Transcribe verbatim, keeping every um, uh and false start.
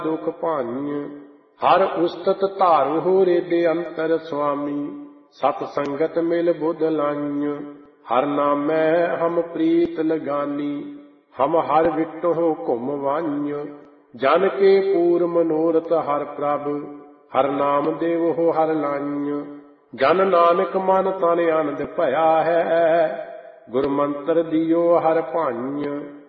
ਦੁਖ ਭਾਈਂ। ਹਰ ਉਸਤਤ ਧਾਰੂ ਹੋ ਰੇਦੇ ਅੰਤਰ ਸੁਆਮੀ, ਸਤ ਸੰਗਤ ਮਿਲ ਬੁੱਧ ਲਾਈਂ। ਹਰ ਨਾਮੈ ਹਮ ਪ੍ਰੀਤ ਲਗਾਨੀ, ਹਮ ਹਰ ਵਿਟਹੁ ਘੁਮ ਵਾਈਂ। ਜਨ ਕੇ ਪੂਰ ਮਨੋਰਥ ਹਰ ਪ੍ਰਭ, ਹਰ ਨਾਮ ਦੇਵ ਹੋ ਹਰ ਲਾਈਂ। ਜਨ ਨਾਨਕ ਮਨ ਤਨ ਆਨੰਦ ਭਇਆ ਹੈ, ਗੁਰ ਮੰਤਰ ਦਿਓ ਹਰ ਭਾਈਂ।